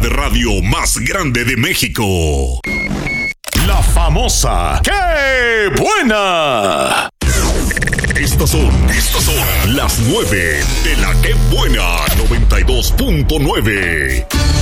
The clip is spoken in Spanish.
de radio más grande de México. La famosa ¡Qué buena! Estas son las 9 de la ¡Qué buena! 92.9.